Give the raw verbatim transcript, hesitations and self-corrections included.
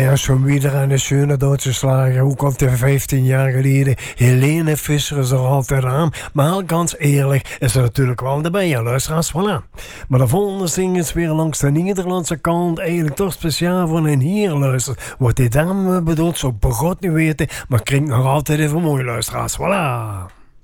ja, schon wieder eine schöne deutsche Schlager. Hoe komt er vijftien jaar geleden? Helene Fischer is er altijd aan. Maar ganz eerlijk is er natuurlijk wel erbij. Ja, luisteraars, voilà. Maar de volgende zing is weer langs de Nederlandse kant. Eigenlijk toch speciaal voor een hier luistert. Wat die dame bedoelt, zo begot niet weten. Maar klinkt nog altijd even mooi, luisteraars. Voilà.